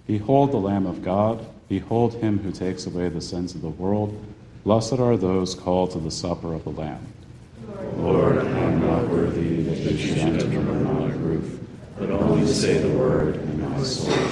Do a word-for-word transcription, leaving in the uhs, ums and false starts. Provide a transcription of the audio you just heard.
Behold the Lamb of God. Behold him who takes away the sins of the world. Blessed are those called to the supper of the Lamb. Lord, I am not worthy that you should enter under my roof, but only say the word, and my soul